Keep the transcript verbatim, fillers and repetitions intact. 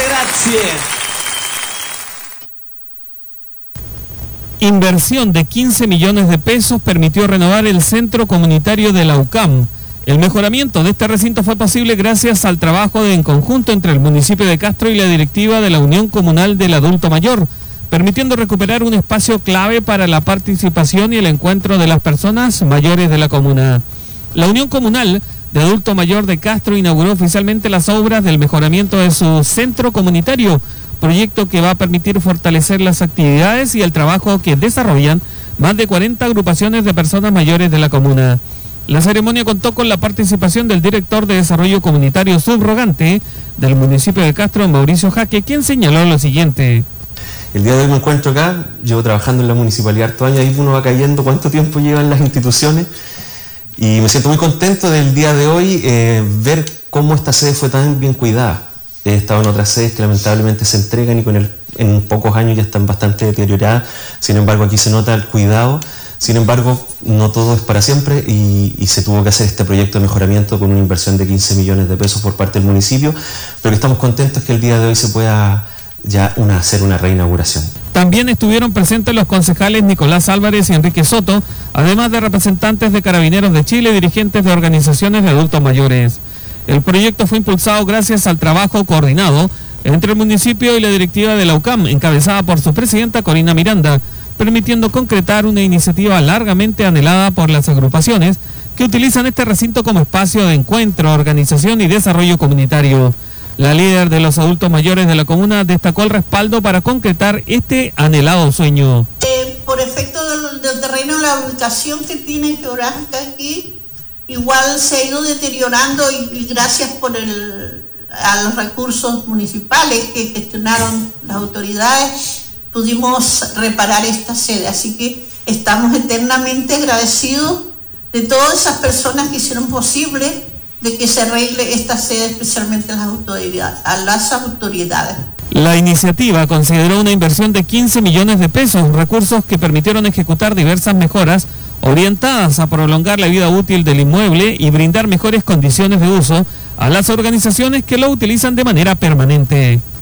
grazie. Inversión de quince millones de pesos permitió renovar el centro comunitario de la U C A M. El mejoramiento de este recinto fue posible gracias al trabajo de en conjunto entre el municipio de Castro y la directiva de la Unión Comunal del Adulto Mayor, permitiendo recuperar un espacio clave para la participación y el encuentro de las personas mayores de la comuna. La Unión Comunal de Adulto Mayor de Castro inauguró oficialmente las obras del mejoramiento de su centro comunitario, proyecto que va a permitir fortalecer las actividades y el trabajo que desarrollan más de cuarenta agrupaciones de personas mayores de la comuna. La ceremonia contó con la participación del director de Desarrollo Comunitario subrogante del municipio de Castro, Mauricio Jaque, quien señaló lo siguiente. El día de hoy me encuentro acá, llevo trabajando en la municipalidad harto años, ahí uno va cayendo cuánto tiempo llevan las instituciones y me siento muy contento del día de hoy eh, ver cómo esta sede fue tan bien cuidada. He estado en otras sedes que lamentablemente se entregan y con el, en pocos años ya están bastante deterioradas, sin embargo aquí se nota el cuidado, sin embargo no todo es para siempre y, y se tuvo que hacer este proyecto de mejoramiento con una inversión de quince millones de pesos por parte del municipio, pero estamos contentos que el día de hoy se pueda ya una, hacer una reinauguración. También estuvieron presentes los concejales Nicolás Álvarez y Enrique Soto, además de representantes de Carabineros de Chile y dirigentes de organizaciones de adultos mayores. El proyecto fue impulsado gracias al trabajo coordinado entre el municipio y la directiva de la U C A M, encabezada por su presidenta Corina Miranda, permitiendo concretar una iniciativa largamente anhelada por las agrupaciones que utilizan este recinto como espacio de encuentro, organización y desarrollo comunitario. La líder de los adultos mayores de la comuna destacó el respaldo para concretar este anhelado sueño. Eh, por efecto del, del terreno, la ubicación que tiene geográfica aquí, igual se ha ido deteriorando y, y gracias por el, a los recursos municipales que gestionaron las autoridades, pudimos reparar esta sede. Así que estamos eternamente agradecidos de todas esas personas que hicieron posible de que se arregle esta sede, especialmente a las autoridades. A las autoridades. La iniciativa consideró una inversión de quince millones de pesos, recursos que permitieron ejecutar diversas mejoras orientadas a prolongar la vida útil del inmueble y brindar mejores condiciones de uso a las organizaciones que lo utilizan de manera permanente.